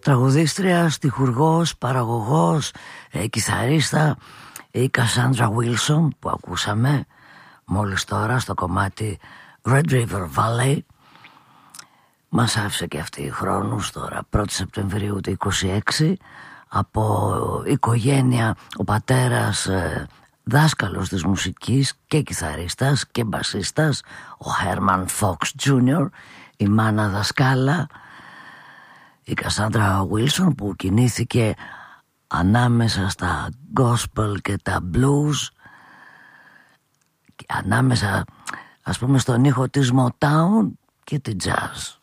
Τραγουδίστρια, στιχουργός, παραγωγός, κιθαρίστα, η Κασάντρα Βίλσον που ακούσαμε μόλις τώρα στο κομμάτι Red River Valley. Μας άφησε και αυτή χρόνους τώρα, 1η Σεπτεμβρίου του 26, από οικογένεια, ο πατέρας δάσκαλος της μουσικής και κιθαρίστας και μπασίστας, ο Herman Fox Jr., η μάνα δασκάλα, η Κασάντρα Βίλσον, που κινήθηκε ανάμεσα στα gospel και τα blues, ανάμεσα ας πούμε στον ήχο της Motown και τη jazz.